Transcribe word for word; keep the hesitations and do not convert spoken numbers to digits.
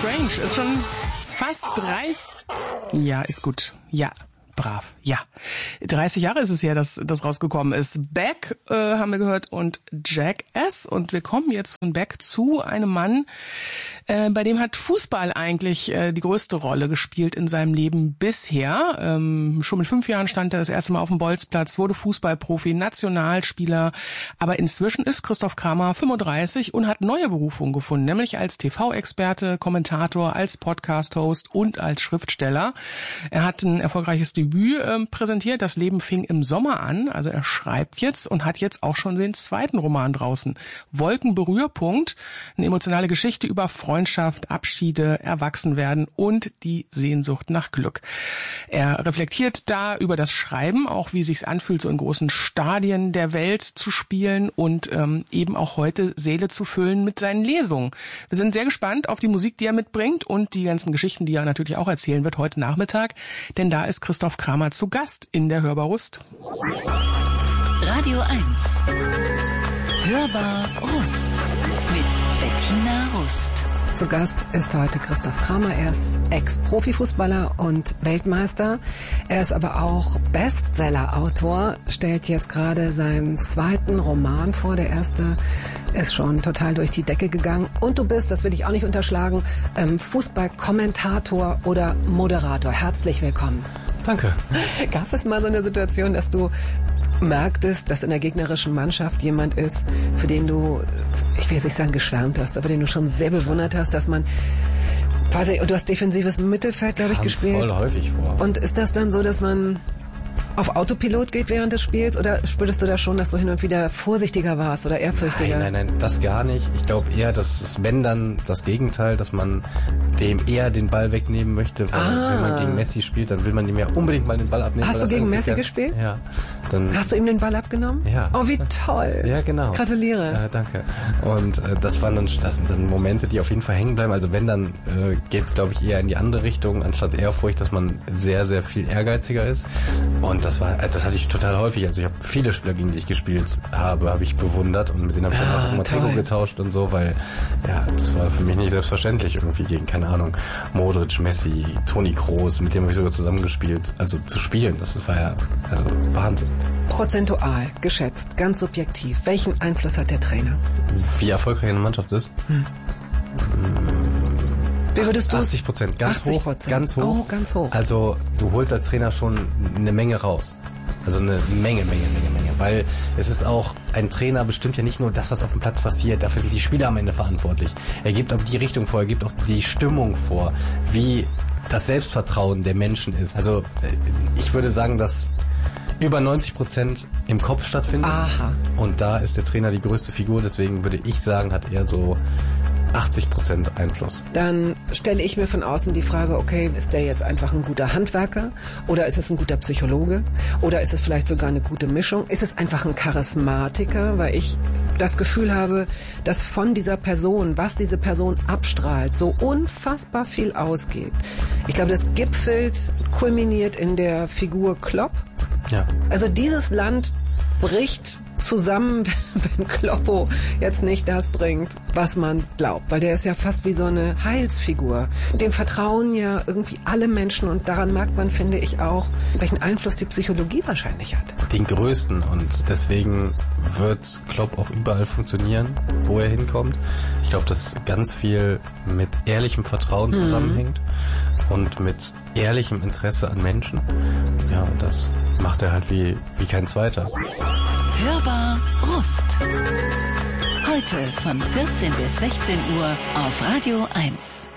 Strange. Ist schon fast dreißig. Ja, ist gut. Ja. Brav, ja. dreißig Jahre ist es her, dass das rausgekommen ist. Beck äh, haben wir gehört und Jackass. Und wir kommen jetzt von Beck zu einem Mann, äh, bei dem hat Fußball eigentlich äh, die größte Rolle gespielt in seinem Leben bisher. Ähm, schon mit fünf Jahren stand er das erste Mal auf dem Bolzplatz, wurde Fußballprofi, Nationalspieler. Aber inzwischen ist Christoph Kramer fünfunddreißig und hat neue Berufungen gefunden, nämlich als T V-Experte, Kommentator, als Podcast-Host und als Schriftsteller. Er hat ein erfolgreiches Debüt äh, präsentiert. Das Leben fing im Sommer an. Also er schreibt jetzt und hat jetzt auch schon den zweiten Roman draußen. Wolkenberührpunkt. Eine emotionale Geschichte über Freundschaft, Abschiede, Erwachsenwerden und die Sehnsucht nach Glück. Er reflektiert da über das Schreiben, auch wie es sich anfühlt, so in großen Stadien der Welt zu spielen und ähm, eben auch heute Seele zu füllen mit seinen Lesungen. Wir sind sehr gespannt auf die Musik, die er mitbringt und die ganzen Geschichten, die er natürlich auch erzählen wird heute Nachmittag, denn da ist Christoph Kramer zu Gast in der Hörbar-Rust. Radio eins. Hörbar Rust mit Bettina Rust. Zu Gast ist heute Christoph Kramer. Er ist Ex-Profifußballer und Weltmeister. Er ist aber auch Bestseller-Autor, stellt jetzt gerade seinen zweiten Roman vor. Der erste ist schon total durch die Decke gegangen. Und du bist, das will ich auch nicht unterschlagen, Fußballkommentator oder Moderator. Herzlich willkommen. Danke. Gab es mal so eine Situation, dass du merktest, dass in der gegnerischen Mannschaft jemand ist, für den du, ich will jetzt nicht sagen geschwärmt hast, aber den du schon sehr bewundert hast, dass man quasi, du hast defensives Mittelfeld, glaube ich, Kam gespielt. Voll häufig vor. Und ist das dann so, dass man auf Autopilot geht während des Spiels oder spürtest du da schon, dass du hin und wieder vorsichtiger warst oder ehrfürchtiger? Nein, nein, nein, das gar nicht. Ich glaube eher, dass es, wenn dann das Gegenteil, dass man dem eher den Ball wegnehmen möchte, weil ah. wenn man gegen Messi spielt, dann will man ihm ja unbedingt mal den Ball abnehmen. Hast du gegen Messi kann. gespielt? Ja. Dann Hast du ihm den Ball abgenommen? Ja. Oh, wie toll. Ja, genau. Gratuliere. Ja, danke. Und äh, das waren dann, das sind dann Momente, die auf jeden Fall hängen bleiben. Also wenn, dann äh, geht es, glaube ich, eher in die andere Richtung, anstatt Ehrfurcht, dass man sehr, sehr viel ehrgeiziger ist. Und das war, also das hatte ich total häufig. Also ich habe viele Spieler, gegen die ich gespielt habe, habe ich bewundert und mit denen habe ich ah, dann auch immer Trikot getauscht und so, weil ja, das war für mich nicht selbstverständlich irgendwie gegen, keine Ahnung, Modric, Messi, Toni Kroos, mit dem habe ich sogar zusammengespielt. Also zu spielen, das war ja also Wahnsinn. Prozentual, geschätzt, ganz subjektiv. Welchen Einfluss hat der Trainer? Wie erfolgreich eine Mannschaft ist? Hm. Wie würdest du achtzig Prozent, ganz achtzig Prozent. hoch, ganz hoch. Oh, ganz hoch. Also du holst als Trainer schon eine Menge raus. Also eine Menge, Menge, Menge, Menge. Weil es ist auch, ein Trainer bestimmt ja nicht nur das, was auf dem Platz passiert, dafür sind die Spieler am Ende verantwortlich. Er gibt auch die Richtung vor, er gibt auch die Stimmung vor, wie das Selbstvertrauen der Menschen ist. Also ich würde sagen, dass über neunzig Prozent im Kopf stattfindet. Aha. Und da ist der Trainer die größte Figur, deswegen würde ich sagen, hat er so achtzig Prozent Einfluss. Dann stelle ich mir von außen die Frage, okay, ist der jetzt einfach ein guter Handwerker oder ist es ein guter Psychologe oder ist es vielleicht sogar eine gute Mischung? Ist es einfach ein Charismatiker, weil ich das Gefühl habe, dass von dieser Person, was diese Person abstrahlt, so unfassbar viel ausgeht. Ich glaube, das gipfelt, kulminiert in der Figur Klopp. Ja. Also dieses Land bricht zusammen, wenn Kloppo jetzt nicht das bringt, was man glaubt. Weil der ist ja fast wie so eine Heilsfigur. Dem vertrauen ja irgendwie alle Menschen und daran merkt man, finde ich auch, welchen Einfluss die Psychologie wahrscheinlich hat. Den größten und deswegen wird Klopp auch überall funktionieren, wo er hinkommt. Ich glaube, dass ganz viel mit ehrlichem Vertrauen zusammenhängt mhm. und mit ehrlichem Interesse an Menschen. Ja, und das macht er halt wie, wie kein zweiter. Hörbar Rust. Heute von vierzehn bis sechzehn Uhr auf Radio eins.